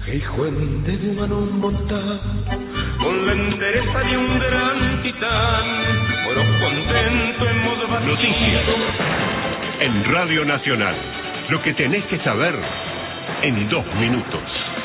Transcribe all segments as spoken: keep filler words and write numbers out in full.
Geijuente de mano monta, con la entereza de un gran titán, moro contento en modo vacío. Noticias en Radio Nacional. Lo que tenés que saber en dos minutos.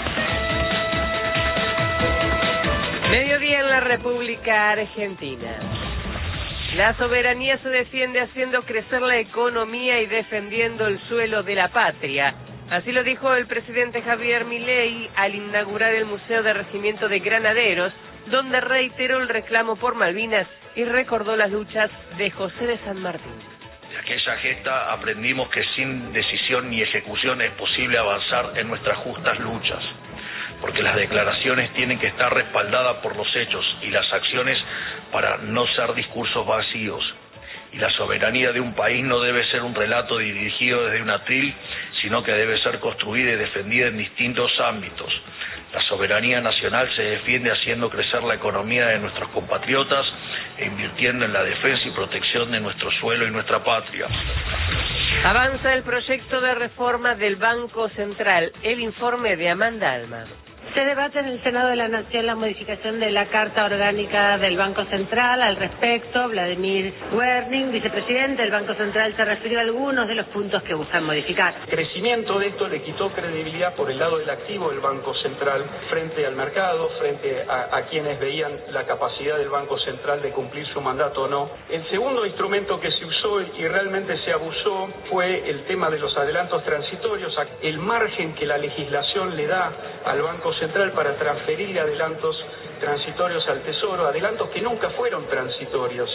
Mediodía en la República Argentina. La soberanía se defiende haciendo crecer la economía y defendiendo el suelo de la patria. Así lo dijo el presidente Javier Milei al inaugurar el Museo de Regimiento de Granaderos, donde reiteró el reclamo por Malvinas y recordó las luchas de José de San Martín. De aquella gesta aprendimos que sin decisión ni ejecución es posible avanzar en nuestras justas luchas, porque las declaraciones tienen que estar respaldadas por los hechos y las acciones para no ser discursos vacíos. Y la soberanía de un país no debe ser un relato dirigido desde un atril, sino que debe ser construida y defendida en distintos ámbitos. La soberanía nacional se defiende haciendo crecer la economía de nuestros compatriotas e invirtiendo en la defensa y protección de nuestro suelo y nuestra patria. Avanza el proyecto de reforma del Banco Central. El informe de Amanda Alma. Se debate en el Senado de la Nación la modificación de la Carta Orgánica del Banco Central. Al respecto, Vladimir Werning, vicepresidente del Banco Central, se refirió a algunos de los puntos que buscan modificar. El crecimiento de esto le quitó credibilidad por el lado del activo del Banco Central frente al mercado, frente a, a quienes veían la capacidad del Banco Central de cumplir su mandato o no. El segundo instrumento que se usó y realmente se abusó fue el tema de los adelantos transitorios, el margen que la legislación le da al Banco Central para transferir adelantos transitorios al Tesoro, adelantos que nunca fueron transitorios.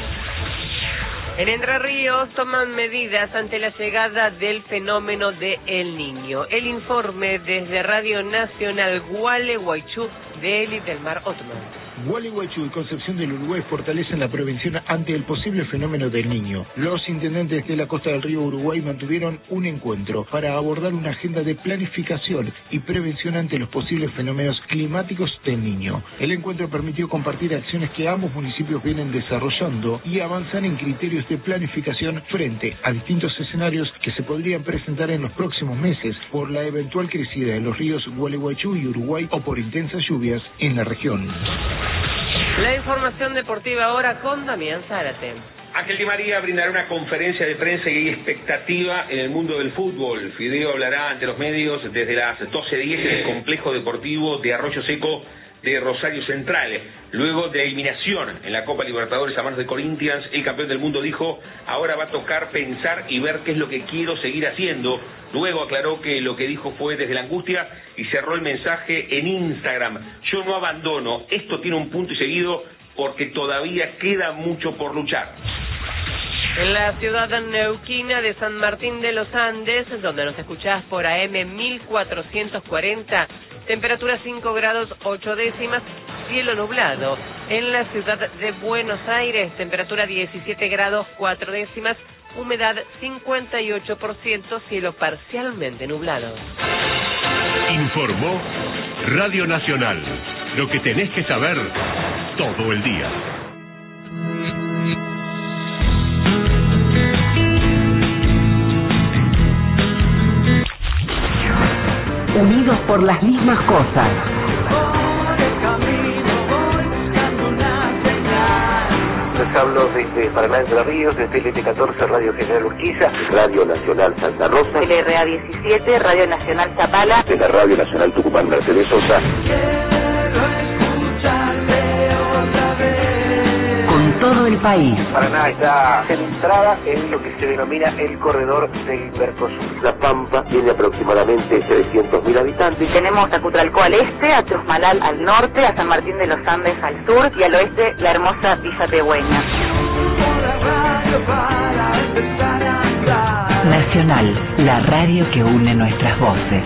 En Entre Ríos toman medidas ante la llegada del fenómeno de El Niño. El informe desde Radio Nacional Gualeguaychú de Eli del Mar Otman. Gualeguaychú y Concepción del Uruguay fortalecen la prevención ante el posible fenómeno del Niño. Los intendentes de la costa del río Uruguay mantuvieron un encuentro para abordar una agenda de planificación y prevención ante los posibles fenómenos climáticos del Niño. El encuentro permitió compartir acciones que ambos municipios vienen desarrollando y avanzar en criterios de planificación frente a distintos escenarios que se podrían presentar en los próximos meses por la eventual crecida de los ríos Gualeguaychú y Uruguay o por intensas lluvias en la región. La información deportiva ahora con Damián Zárate. Ángel Di María brindará una conferencia de prensa y hay expectativa en el mundo del fútbol. Fideo hablará ante los medios desde las doce diez en el complejo deportivo de Arroyo Seco de Rosario Central. Luego de la eliminación en la Copa Libertadores a manos de Corinthians, el campeón del mundo dijo: ahora va a tocar pensar y ver qué es lo que quiero seguir haciendo. Luego aclaró que lo que dijo fue desde la angustia y cerró el mensaje en Instagram: yo no abandono, esto tiene un punto y seguido porque todavía queda mucho por luchar. En la ciudad neuquina de San Martín de los Andes, donde nos escuchás por A M mil cuatrocientos cuarenta, temperatura cinco grados ocho décimas, cielo nublado. En la ciudad de Buenos Aires, temperatura diecisiete grados cuatro décimas, humedad cincuenta y ocho por ciento, cielo parcialmente nublado. Informó Radio Nacional. Lo que tenés que saber todo el día. Unidos por las mismas cosas. Les hablo desde Paraná, Entre Ríos, desde el L T catorce, Radio General Urquiza, Radio Nacional Santa Rosa, L R A diecisiete, Radio Nacional Zapala, de la Radio Nacional Tucumán, Mercedes Sosa. Con todo el país. Paraná está centrada en lo que se denomina el corredor del Mercosur. La Pampa tiene aproximadamente trescientos mil habitantes. Tenemos a Cutralcó al este, a Chusmalal al norte, a San Martín de los Andes al sur y al oeste la hermosa Villa Tegüeña. Nacional, la radio que une nuestras voces.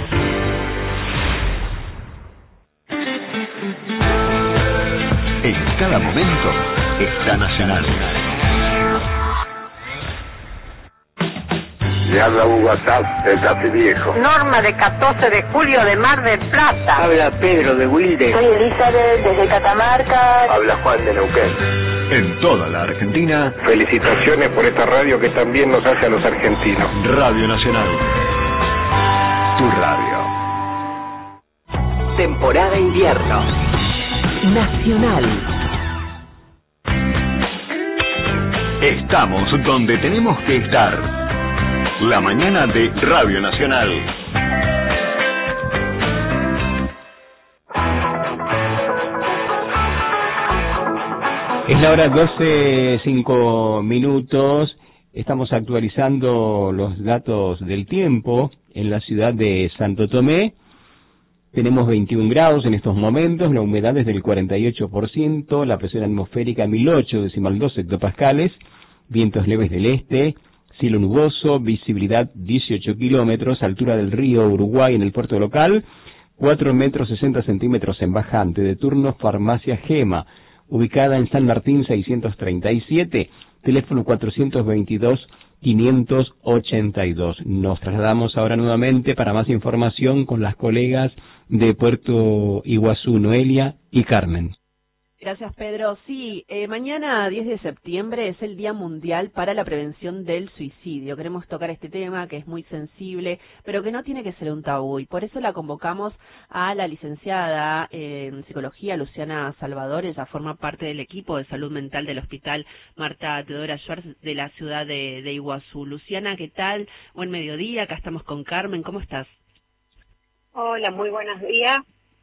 En cada momento está Nacional. Le habla un WhatsApp del Café Viejo. Norma de catorce de julio de Mar del Plata. Habla Pedro de Wilde. Soy Elizabeth desde Catamarca. Habla Juan de Neuquén. En toda la Argentina. Felicitaciones por esta radio que también nos hace a los argentinos. Radio Nacional. Tu radio. Temporada invierno. Nacional. Estamos donde tenemos que estar. La mañana de Radio Nacional. Es la hora doce, cinco minutos. Estamos actualizando los datos del tiempo en la ciudad de Santo Tomé. Tenemos veintiún grados en estos momentos, la humedad es del cuarenta y ocho por ciento, la presión atmosférica mil ocho decimal dos hectopascales, vientos leves del este, cielo nuboso, visibilidad dieciocho kilómetros, altura del río Uruguay en el puerto local, cuatro metros sesenta centímetros en bajante, de turno Farmacia Gema, ubicada en San Martín seiscientos treinta y siete, teléfono cuatrocientos veintidós, quinientos ochenta y dos. Nos trasladamos ahora nuevamente para más información con las colegas de Puerto Iguazú, Noelia y Carmen. Gracias, Pedro. Sí, eh, mañana diez de septiembre es el Día Mundial para la Prevención del Suicidio. Queremos tocar este tema que es muy sensible, pero que no tiene que ser un tabú. Y por eso la convocamos a la licenciada eh, en Psicología, Luciana Salvador. Ella forma parte del equipo de salud mental del Hospital Marta Teodora Schwarz de la ciudad de, de Iguazú. Luciana, ¿qué tal? Buen mediodía. Acá estamos con Carmen. ¿Cómo estás? Hola, muy buenos días.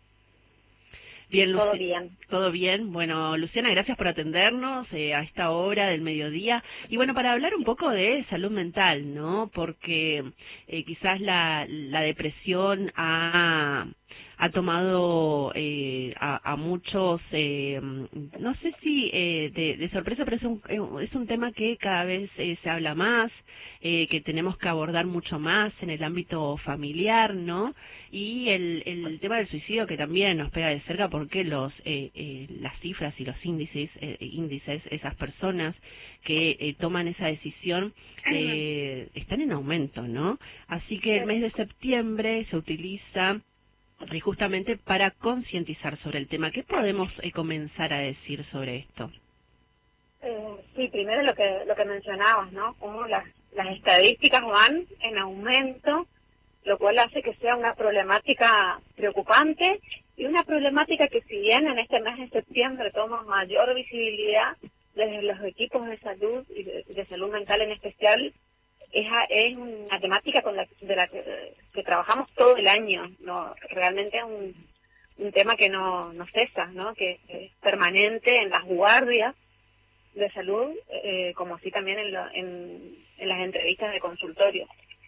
Bien, Luci- todo bien. Todo bien. Bueno, Luciana, gracias por atendernos eh, a esta hora del mediodía. Y bueno, para hablar un poco de salud mental, ¿no? Porque eh, quizás la, la depresión ha, ha tomado eh, a, a muchos, eh, no sé si eh, de, de sorpresa, pero es un, es un tema que cada vez eh, se habla más, eh, que tenemos que abordar mucho más en el ámbito familiar, ¿no? Y el, el tema del suicidio que también nos pega de cerca porque los eh, eh, las cifras y los índices, eh, índices esas personas que eh, toman esa decisión eh, están en aumento, ¿no? Así que el mes de septiembre se utiliza eh, justamente para concientizar sobre el tema. ¿Qué podemos eh, comenzar a decir sobre esto? Eh, sí, primero lo que lo que mencionabas, ¿no? Como las, las estadísticas van en aumento, lo cual hace que sea una problemática preocupante y una problemática que si bien en este mes de septiembre toma mayor visibilidad desde los equipos de salud y de, de salud mental en especial, es, es una temática con la, de la que, que trabajamos todo el año, no realmente es un, un tema que no, no cesa, ¿no? Que es permanente en las guardias de salud, eh, como así también en, lo, en, en las entrevistas de consultorio.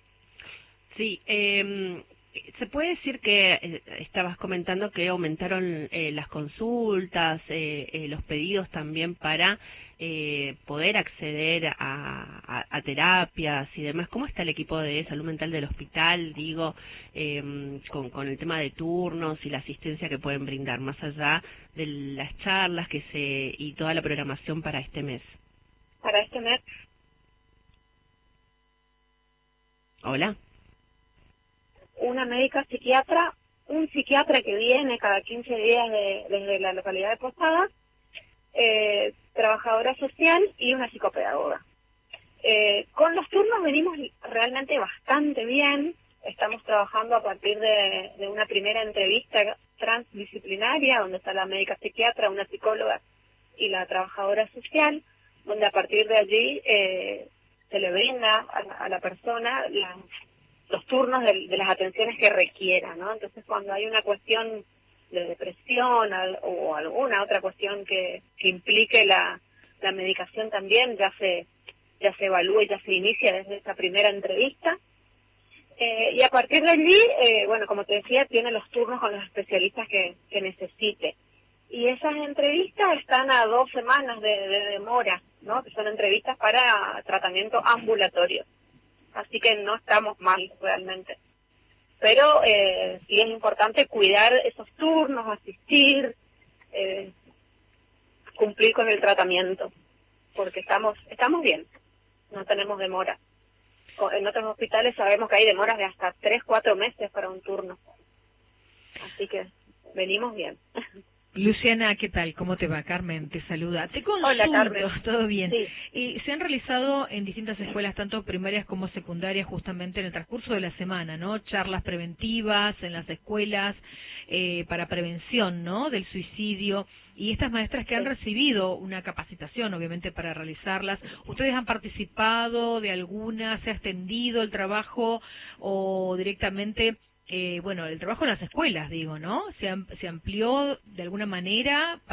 Sí, eh, se puede decir que eh, estabas comentando que aumentaron eh, las consultas, eh, eh, los pedidos también para eh, poder acceder a, a, a terapias y demás. ¿Cómo está el equipo de salud mental del hospital, digo, eh, con, con el tema de turnos y la asistencia que pueden brindar, más allá de las charlas que se y toda la programación para este mes? Para este mes. Hola. Una médica psiquiatra, un psiquiatra que viene cada quince días de, desde la localidad de Posadas, eh, trabajadora social y una psicopedagoga. Eh, con los turnos venimos realmente bastante bien, estamos trabajando a partir de, de una primera entrevista transdisciplinaria, donde está la médica psiquiatra, una psicóloga y la trabajadora social, donde a partir de allí eh, se le brinda a la, a la persona la los turnos de, de las atenciones que requiera, ¿no? Entonces, cuando hay una cuestión de depresión al, o alguna otra cuestión que, que implique la, la medicación también, ya se ya se evalúa y ya se inicia desde esa primera entrevista. Eh, y a partir de allí, eh, bueno, como te decía, tiene los turnos con los especialistas que, que necesite. Y esas entrevistas están a dos semanas de, de demora, ¿no? Que son entrevistas para tratamiento ambulatorio. Así que no estamos mal realmente. Pero eh, sí es importante cuidar esos turnos, asistir, eh, cumplir con el tratamiento, porque estamos estamos bien, no tenemos demora. En otros hospitales sabemos que hay demoras de hasta tres, cuatro meses para un turno. Así que venimos bien. Luciana, ¿qué tal? ¿Cómo te va? Carmen te saluda. Te consulto. Hola, Carmen. ¿Todo bien? Sí. Y se han realizado en distintas escuelas, tanto primarias como secundarias, justamente en el transcurso de la semana, ¿no? Charlas preventivas en las escuelas. eh, para prevención, ¿no?, del suicidio. Y estas maestras que han recibido una capacitación, obviamente, para realizarlas, ¿ustedes han participado de alguna? ¿Se ha extendido el trabajo o directamente, eh, bueno, el trabajo en las escuelas, digo, ¿no? ¿Se, am- se amplió de alguna manera